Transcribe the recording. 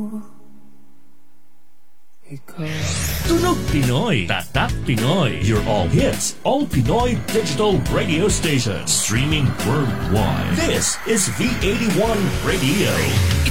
Tunog Pinoy, Tatak Pinoy. Your all hits, all Pinoy digital radio station. Streaming worldwide. This is V81 Radio.